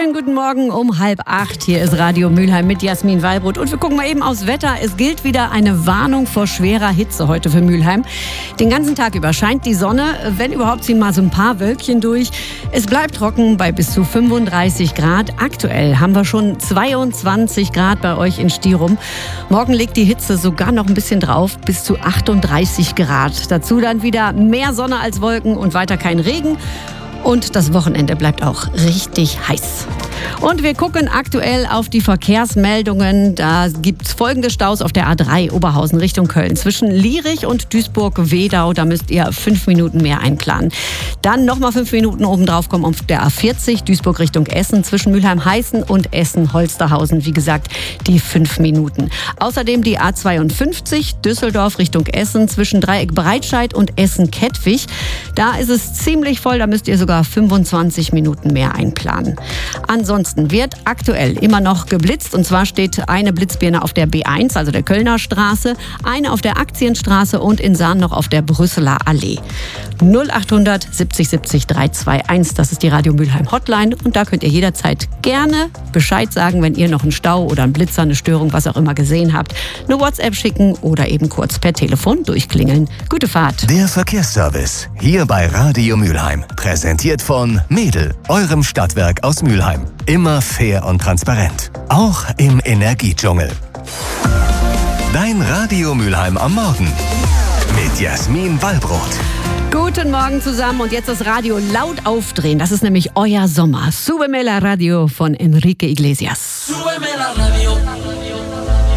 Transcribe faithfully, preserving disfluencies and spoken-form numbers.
Schönen guten Morgen um halb acht. Hier ist Radio Mülheim mit Jasmin Wallbrot. Und wir gucken mal eben aufs Wetter. Es gilt wieder eine Warnung vor schwerer Hitze heute für Mülheim. Den ganzen Tag über scheint die Sonne. Wenn überhaupt, ziehen mal so ein paar Wölkchen durch. Es bleibt trocken bei bis zu fünfunddreißig Grad. Aktuell haben wir schon zweiundzwanzig Grad bei euch in Stirum. Morgen legt die Hitze sogar noch ein bisschen drauf, bis zu achtunddreißig Grad. Dazu dann wieder mehr Sonne als Wolken und weiter kein Regen. Und das Wochenende bleibt auch richtig heiß. Und wir gucken aktuell auf die Verkehrsmeldungen. Da gibt es folgende Staus auf der A drei Oberhausen Richtung Köln. Zwischen Lierich und Duisburg-Wedau, da müsst ihr fünf Minuten mehr einplanen. Dann nochmal fünf Minuten obendrauf kommen auf der A vierzig Duisburg Richtung Essen. Zwischen Mülheim-Heißen und Essen-Holsterhausen, wie gesagt, die fünf Minuten. Außerdem die A zweiundfünfzig Düsseldorf Richtung Essen. Zwischen Dreieck Breitscheid und Essen-Kettwig. Da ist es ziemlich voll, da müsst ihr sogar fünfundzwanzig Minuten mehr einplanen. Ansonsten wird aktuell immer noch geblitzt. Und zwar steht eine Blitzbirne auf der B eins, also der Kölner Straße, eine auf der Aktienstraße und in Sahn noch auf der Brüsseler Allee. null achthundert siebzig siebzig dreihunderteinundzwanzig, das ist die Radio Mülheim Hotline. Und da könnt ihr jederzeit gerne Bescheid sagen, wenn ihr noch einen Stau oder einen Blitzer, eine Störung, was auch immer gesehen habt. Eine WhatsApp schicken oder eben kurz per Telefon durchklingeln. Gute Fahrt. Der Verkehrsservice, hier bei Radio Mülheim. Präsentiert von Mädel, eurem Stadtwerk aus Mülheim. Immer fair und transparent. Auch im Energiedschungel. Dein Radio Mülheim am Morgen. Mit Jasmin Wallbrot. Guten Morgen zusammen und jetzt das Radio laut aufdrehen. Das ist nämlich euer Sommer. Súbeme la Radio von Enrique Iglesias. Súbeme